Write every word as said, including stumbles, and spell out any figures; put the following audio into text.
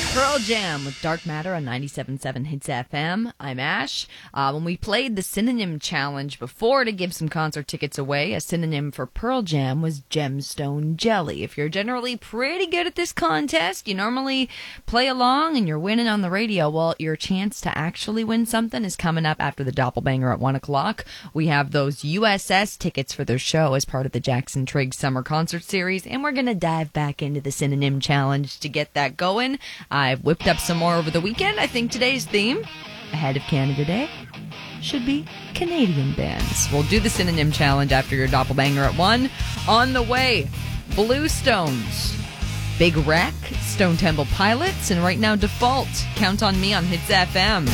Pearl Jam with Dark Matter on ninety-seven point seven Hits F M. I'm Ash. Uh, when we played the synonym challenge before to give some concert tickets away, a synonym for Pearl Jam was gemstone jelly. If you're generally pretty good at this contest, you normally play along and you're winning on the radio. Well, your chance to actually win something is coming up after the Doppelbanger at one o'clock. We have those U S S tickets for their show as part of the Jackson Triggs Summer Concert Series, and we're going to dive back into the synonym challenge to get that going. I've whipped up some more over the weekend. I think today's theme, ahead of Canada Day, should be Canadian bands. We'll do the synonym challenge after your Doppelbanger at one. On the way, Bluestones, Big Wreck, Stone Temple Pilots, and right now Default. Count on me on Hits F M.